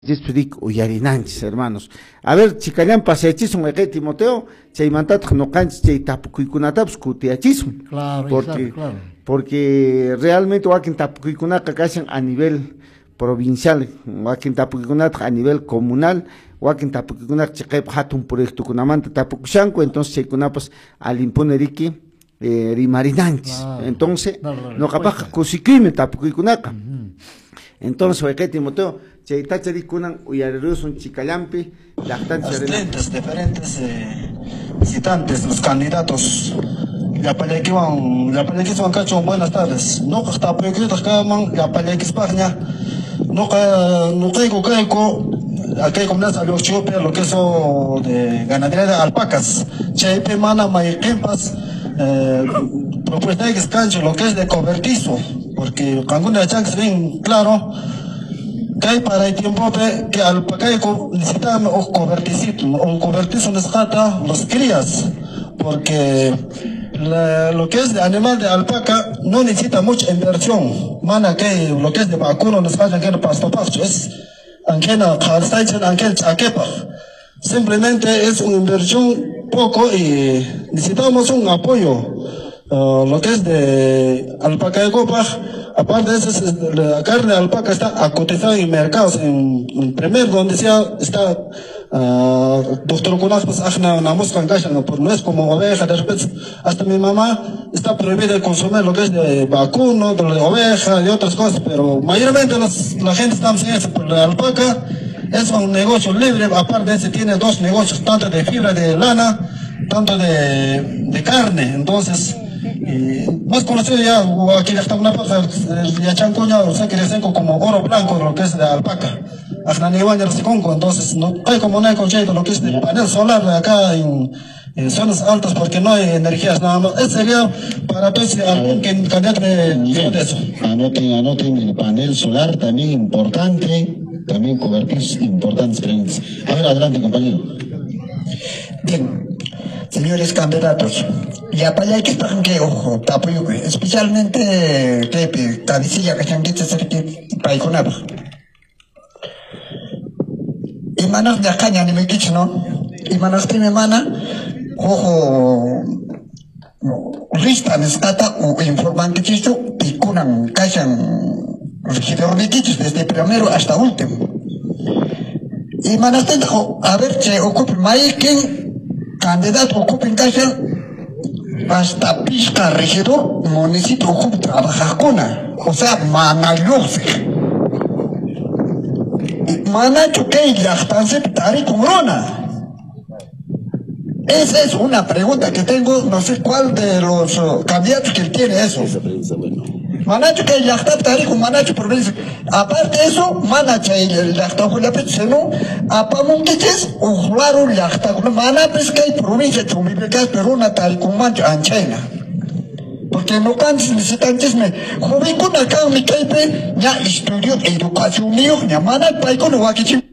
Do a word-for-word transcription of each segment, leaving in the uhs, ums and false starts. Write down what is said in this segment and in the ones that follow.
Dispudik uyarinanchis, hermanos. A ver, chicallan paseachismo, eje Timoteo, chaymantataq noqanchis chay tapukuykunatapas kutiachismo. Claro, porque, exacto, claro. porque realmente wakin tapukuykunaqa kashan a nivel provincial, wakin tapukuykunataqa a nivel comunal, wakin tapukuykunaqa chiqaypa hatun proyectokunamanta tapukushanku, entonces chaykunapas alimpuneriki eh, rimarinanchis. Claro. Entonces, Claro, noqapaqa kusikuymi tapukuykunaqa. Uh-huh. Entonces, wakin Timoteo, chaytachari kunan uyarirusun chicallampi, los clientes diferentes eh, visitantes, los candidatos. La Palequiwan, la Palequiwan cacho, buenas tardes. No que está proyecto caman, la Palequispaña. No que no caigo caigo, aquí comienza los chupe, lo que eso de ganadería de alpacas. Chaype mana maiquimpas, eh, propuesta de cancho, lo que es de cobertizo, porque Cancún de Chanx bien claro. Que hay para el tiempo que al pacaico necesitamos un coberticito, un cobertizo necesita los crías, porque la, lo que es de animal de alpaca no necesita mucha inversión. Mana que lo que es de vacuno necesita que no pasto pasto es anquena calzaichen anquel chaquepa. Simplemente es una inversión poco y necesitamos un apoyo. Uh, lo que es de alpaca de copa, aparte de eso, la carne de alpaca está a cotizar en mercados, en, en primer donde sea, está, uh, doctor Kunas, pues, ajna, una mosca en caja, no, no es como oveja, de repente, hasta mi mamá está prohibido de consumir lo que es de vacuno, de, de oveja, y otras cosas, pero mayormente los, la gente está haciendo eso, por la alpaca, es un negocio libre, aparte de eso, tiene dos negocios, tanto de fibra de lana, tanto de, de carne, entonces, y más conocido ya, aquí está una cosa, ya chancoña, o sea, que les tengo como oro blanco, lo que es de alpaca. Entonces, no hay como no hay conchito, lo que es de panel solar acá en, en zonas altas, porque no hay energías nada más. Ese sería para todos algún candidato de eso. Anoten, anoten el panel solar, también importante, también cobertizos importantes. A ver, adelante, compañero. Bien. Señores candidatos, ya para allá que están que ojo, tapuyo, especialmente que cabecilla que están que se acerque para iconaba. Y manas de caña ni me dicho, ¿no? Y manas que me mana, ojo, lista nescata o informante chicho, y cunan callan regidor de dichos desde primero hasta último. Y manas te dejo, a ver, se ocupe Maiken. Candidato ocupen casa hasta pista regidor municipio ocupa trabajar con o sea manayose manacho que ya están septari con rona. Esa es una pregunta que tengo, no sé cuál de los uh, candidatos que tiene eso. Manacho que ya está tarico manacho provincia. Aparte de eso, manacho el ya está con la persona, apamón que es usuario ya está con manacho que hay provincia chumilicas pero una tarico mancho anchena. Porque no canses visitantes me joven con acá mi caipe ya estudio educación mío ya manacho para con wakichi.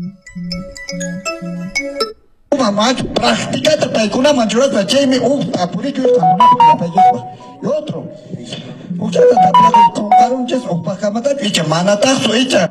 Mamá práctica para con una mayor de cheme un tapurico y otro. Muchas gracias por compartir un gesto o para matar y que manatazo hecha.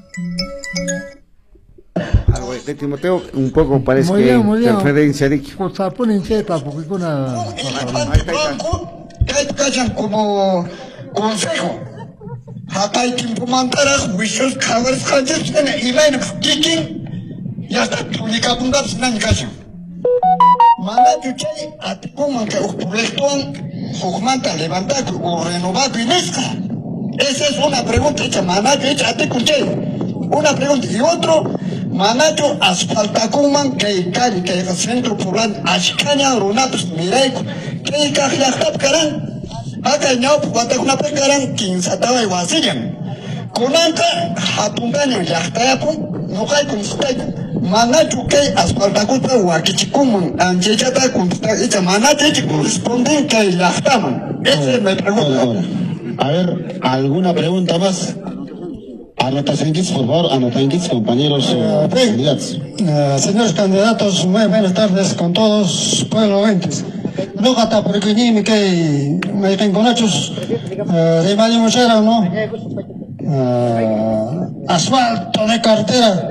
Algo de Timoteo, un poco parece muy que bien, muy bien. referencia de que. Pues ponen chepa porque con una. Elefante blanco, que callan como consejo. Acá hay tiempo mantara, juicios, cabras, calles, y ven, kicking, ya está, publica puntas, no callan. Manda chuchay, a ti como que os proyectan. Sugmanta, levantar o renovar Vinesca. Esa es una pregunta hecha, Manacho, hecha a ti, escuché. Una pregunta. Y otro, Manacho, asfaltacuman, que cari, que el centro poblado, Ashcaña, Runatos, Miraico, que Cajlastap, Carán. Acá ñao, Puatacuna, Pecarán, Quinsataba y Guasillan. Conanca, Hatungaño, Yachtayapo, no hay con Manacho que asfaltacuta huaquichicuman, anchechata consta hecha manacho que corresponden que la estaban. Ese me pregunta. A ver, ¿alguna pregunta más? Anotaciones, por favor, anotaciones, compañeros uh, candidatos. Uh, señores candidatos, muy buenas tardes con todos, pueblo ventes. No gata por que ni que me tengo nachos, de Mario Mochera, ¿no? asfalto de carretera.